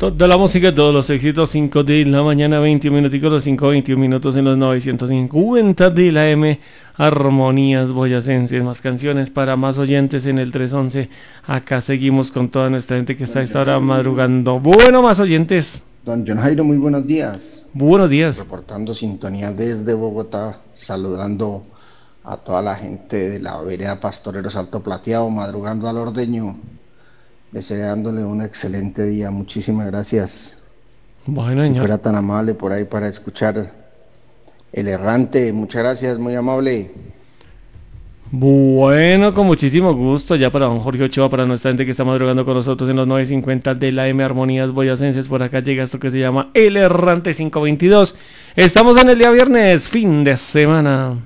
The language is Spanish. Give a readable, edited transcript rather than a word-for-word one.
Toda la música, todos los éxitos, 5 de la mañana, 21 minuticos, los 5:21 minutos en los 950 de la M. Armonías boyacenses, más canciones para más oyentes en el 311. Acá seguimos con toda nuestra gente que está a esta hora madrugando. Bueno, más oyentes. Don John Jairo, muy buenos días. Buenos días. Reportando sintonía desde Bogotá, saludando a toda la gente de la vereda Pastoreros Alto Plateado, madrugando al ordeño, deseándole un excelente día. Muchísimas gracias. Bueno, si señor. fuera tan amable por ahí para escuchar El Errante, muchas gracias, muy amable. Bueno, con muchísimo gusto, ya para don Jorge Ochoa, para nuestra gente que está madrugando con nosotros en los 950 de la M. Armonías boyacenses. Por acá llega esto que se llama El Errante 522. Estamos en el día viernes, fin de semana.